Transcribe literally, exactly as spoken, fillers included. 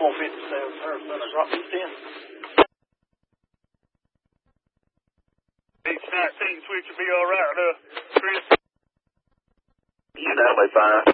four fifty-seven, sir. Better drop this in. H nineteen switch will be all right, uh, Chris. That'll be fine.